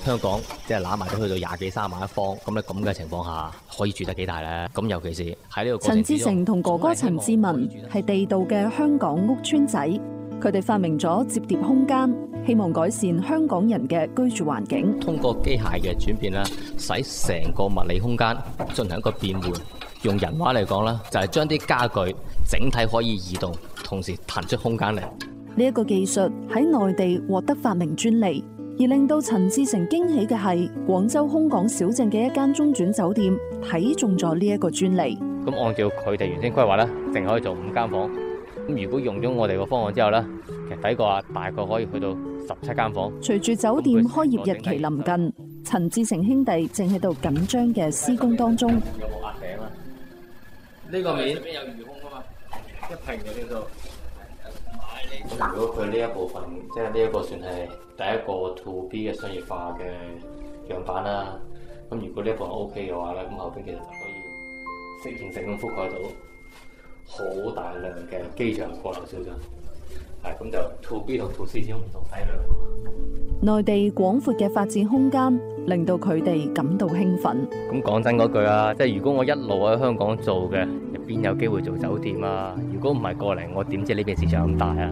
香港即係攬埋都去到20幾30萬一方，咁咧咁嘅情況下，可以住得幾大咧？咁尤其是喺呢個過程之中， 陳志成同哥哥陳志文係地道嘅香港屋邨仔，佢哋發明咗摺疊空間，希望改善香港人嘅居住環境。 通過機械嘅轉變啦，使成個物理空間進行一個變換。用人話嚟講啦，就係將啲家具整體可以移動，同時騰出空間嚟。 呢一個技術喺內地獲得發明專利，而令到陳志成驚喜嘅係廣州空港小鎮嘅一間中轉酒店睇中咗呢一個專利。 咁按照佢哋原先規劃咧，淨可以做5間房。咁如果用咗我哋個方案之後咧，其實抵過啊，大概可以去到17間房。 隨住酒店開業日期臨近，陳志成兄弟正喺度緊張嘅施工當中。 有冇壓頂啊？呢個面邊有魚空啊嘛，一平嘅呢度。咁如果佢呢一部分，即係呢一個算係第一個 to B 嘅商業化嘅樣板啦。咁如果呢一部分 OK 嘅話咧，咁後邊其實就可以適應性咁覆蓋到好大量嘅機場過流小鎮。係咁就 to B 同 to C 先唔同體量。 內地廣闊嘅發展空間令到佢哋感到興奮。 咁講真嗰句啊，即係如果我一路喺香港做嘅，邊有機會做酒店啊？如果唔係過嚟，我點知呢邊市場咁大啊？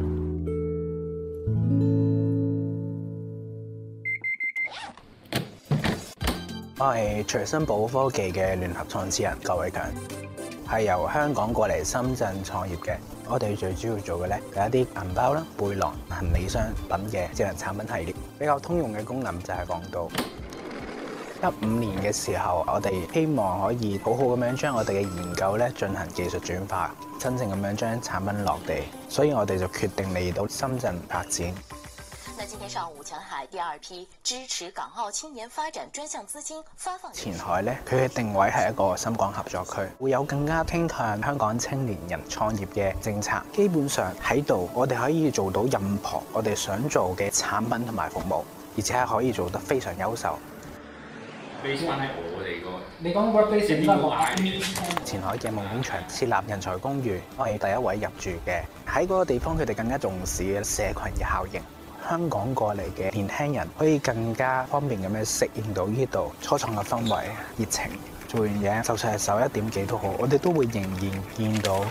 我係隨身寶科技嘅聯合創始人郭偉強，係由香港過嚟深圳創業嘅。我哋最主要做嘅咧，係一啲銀包啦、背囊、行李箱等嘅智能產品系列。比較通用嘅功能就係講到15年嘅時候，我哋希望可以好好咁樣將我哋嘅研究咧進行技術轉化，真正咁樣將產品落地。所以我哋就決定嚟到深圳發展。 那今天上午，前海第2批支持港澳青年發展專項資金發放。 前海咧，佢嘅定位係一個深港合作區，會有更加傾向香港青年人創業嘅政策。基本上喺度，我哋可以做到任何我哋想做嘅產品同埋服務，而且係可以做得非常優秀。 你翻喺我哋個，你講 workplace 邊個嗌？ 前海嘅夢工場設立人才公寓，我係第一位入住嘅。喺嗰個地方，佢哋更加重視嘅社群嘅效應。香港過嚟嘅年輕人可以更加方便咁樣適應到呢度初創嘅氛圍、熱情。做完嘢，就算係11點幾都好，我哋都會仍然見到